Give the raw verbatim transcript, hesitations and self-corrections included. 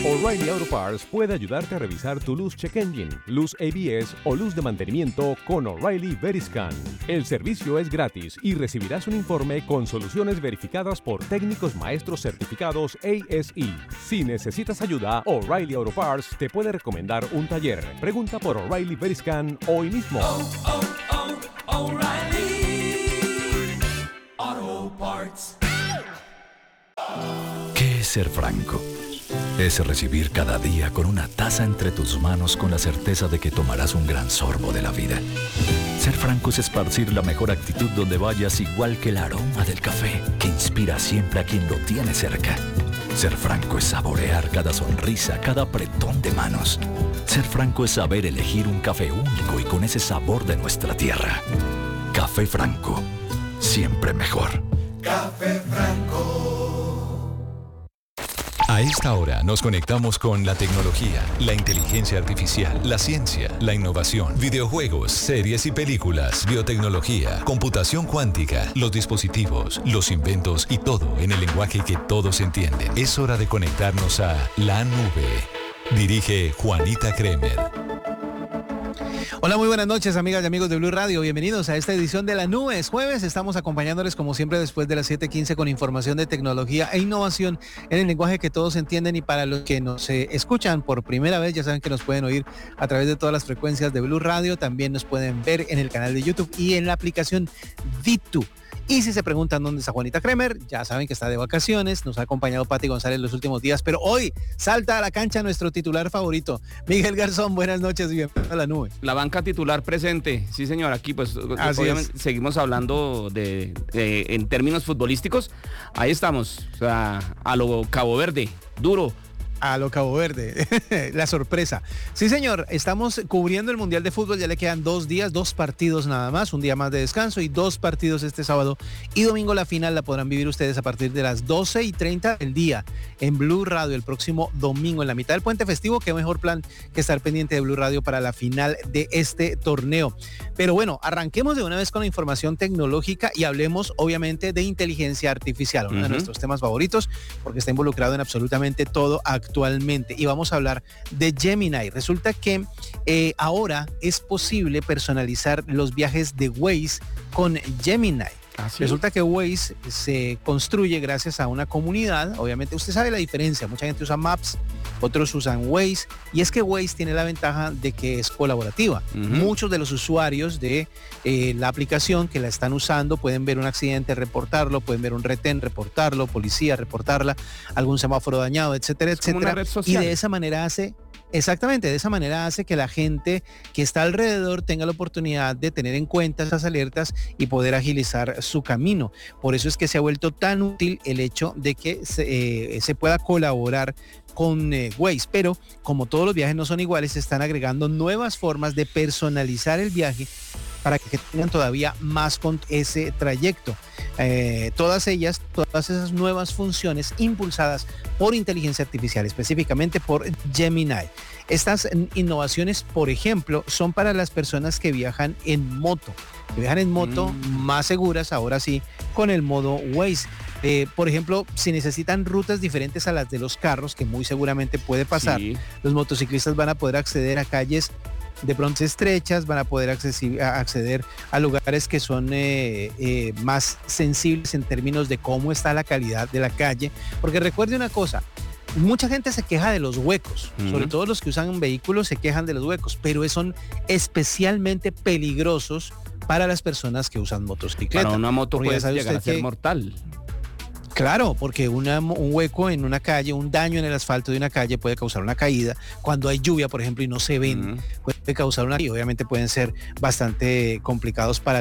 O'Reilly Auto Parts puede ayudarte a revisar tu luz check engine, luz A B S o luz de mantenimiento con O'Reilly Veriscan. El servicio es gratis y recibirás un informe con soluciones verificadas por técnicos maestros certificados A S E. Si necesitas ayuda, O'Reilly Auto Parts te puede recomendar un taller. Pregunta por O'Reilly Veriscan hoy mismo. Oh, oh, oh, O'Reilly Auto Parts. ¿Qué es ser franco? Es recibir cada día con una taza entre tus manos con la certeza de que tomarás un gran sorbo de la vida. Ser franco es esparcir la mejor actitud donde vayas, igual que el aroma del café que inspira siempre a quien lo tiene cerca. Ser franco es saborear cada sonrisa, cada apretón de manos. Ser franco es saber elegir un café único y con ese sabor de nuestra tierra. Café Franco, siempre mejor. Café Franco. A esta hora nos conectamos con la tecnología, la inteligencia artificial, la ciencia, la innovación, videojuegos, series y películas, biotecnología, computación cuántica, los dispositivos, los inventos y todo en el lenguaje que todos entienden. Es hora de conectarnos a La Nube. Dirige Juanita Kremer. Hola, muy buenas noches, amigas y amigos de Blue Radio. Bienvenidos a esta edición de La Nube. Es jueves, estamos acompañándoles como siempre después de las siete quince con información de tecnología e innovación en el lenguaje que todos entienden, y para los que nos eh, escuchan por primera vez, ya saben que nos pueden oír a través de todas las frecuencias de Blue Radio. También nos pueden ver en el canal de YouTube y en la aplicación Vitu. Y si se preguntan dónde está Juanita Kremer, ya saben que está de vacaciones, nos ha acompañado Pati González los últimos días, pero hoy salta a la cancha nuestro titular favorito, Miguel Garzón. Buenas noches y bienvenido a La Nube. La banca titular presente, sí señor, aquí pues Así obviamente es. Seguimos hablando de, de en términos futbolísticos, ahí estamos, o sea, a lo Cabo Verde, duro. A lo Cabo Verde, la sorpresa. Sí, señor, estamos cubriendo el Mundial de Fútbol, ya le quedan dos días, dos partidos nada más, un día más de descanso y dos partidos este sábado y domingo. La final la podrán vivir ustedes a partir de las doce y treinta del día en Blue Radio el próximo domingo, en la mitad del puente festivo. Qué mejor plan que estar pendiente de Blue Radio para la final de este torneo. Pero bueno, arranquemos de una vez con la información tecnológica y hablemos obviamente de inteligencia artificial, uno uh-huh. de nuestros temas favoritos, porque está involucrado en absolutamente todo actualmente. Y vamos a hablar de Gemini. Resulta que eh, ahora es posible personalizar los viajes de Waze con Gemini. ¿Ah, sí? Resulta que Waze se construye gracias a una comunidad. Obviamente usted sabe la diferencia, mucha gente usa Maps, otros usan Waze, y es que Waze tiene la ventaja de que es colaborativa. Uh-huh. Muchos de los usuarios de eh, la aplicación que la están usando pueden ver un accidente, reportarlo, pueden ver un retén, reportarlo, policía, reportarla, algún semáforo dañado, etcétera, es etcétera. Como una red social. Y de esa manera hace... Exactamente, de esa manera hace que la gente que está alrededor tenga la oportunidad de tener en cuenta esas alertas y poder agilizar su camino. Por eso es que se ha vuelto tan útil el hecho de que se, eh, se pueda colaborar con eh, Waze, pero como todos los viajes no son iguales, se están agregando nuevas formas de personalizar el viaje para que tengan todavía más con ese trayecto. Eh, todas ellas, todas esas nuevas funciones impulsadas por inteligencia artificial, específicamente por Gemini. Estas innovaciones, por ejemplo, son para las personas que viajan en moto, que viajan en moto mm. más seguras, ahora sí, con el modo Waze. Eh, por ejemplo, si necesitan rutas diferentes a las de los carros, que muy seguramente puede pasar, sí. los motociclistas van a poder acceder a calles de pronto estrechas, van a poder acceder a, acceder a lugares que son eh, eh, más sensibles en términos de cómo está la calidad de la calle, porque recuerde una cosa, mucha gente se queja de los huecos, uh-huh. sobre todo los que usan vehículos se quejan de los huecos, pero son especialmente peligrosos para las personas que usan motocicleta. Para una moto puede llegar a ser mortal. Claro, porque una, un hueco en una calle, un daño en el asfalto de una calle puede causar una caída. Cuando hay lluvia, por ejemplo, y no se ven, uh-huh. puede causar una... y obviamente pueden ser bastante complicados para